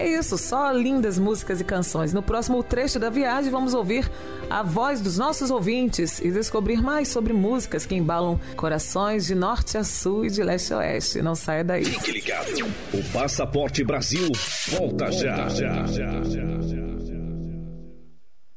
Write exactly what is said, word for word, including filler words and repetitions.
isso, só lindas músicas e canções. No próximo trecho da viagem vamos ouvir a voz dos nossos ouvintes e descobrir mais sobre músicas que embalam corações de norte a sul e de leste a oeste. Não saia daí. Fique ligado. O Passaporte Brasil volta já. já, já, já.